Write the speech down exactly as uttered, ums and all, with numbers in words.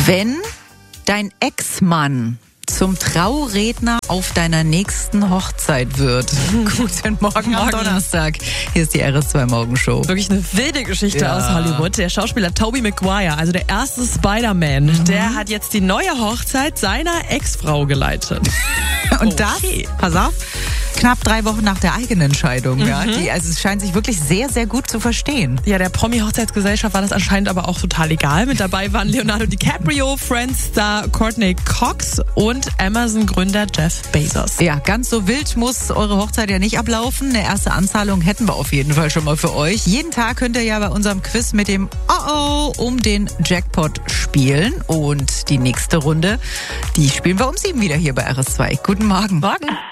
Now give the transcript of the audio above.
Wenn dein Ex-Mann zum Trauredner auf deiner nächsten Hochzeit wird. Guten Morgen am Donnerstag. Hier ist die R S zwei Morgenshow. Wirklich eine wilde Geschichte Ja. aus Hollywood. Der Schauspieler Tobey Maguire, also der erste Spider-Man, mhm. der hat jetzt die neue Hochzeit seiner Ex-Frau geleitet. Und Okay. das, pass auf, knapp drei Wochen nach der eigenen Scheidung. Mhm. Ja, die, also es scheint sich wirklich sehr, sehr gut zu verstehen. Ja, der Promi-Hochzeitsgesellschaft war das anscheinend aber auch total egal. Mit dabei waren Leonardo DiCaprio, Friends-Star Courtney Cox und Amazon-Gründer Jeff Bezos. Ja, ganz so wild muss eure Hochzeit ja nicht ablaufen. Eine erste Anzahlung hätten wir auf jeden Fall schon mal für euch. Jeden Tag könnt ihr ja bei unserem Quiz mit dem Oh-Oh um den Jackpot spielen. Und die nächste Runde, die spielen wir um sieben wieder hier bei R S zwei. Guten Morgen. Morgen.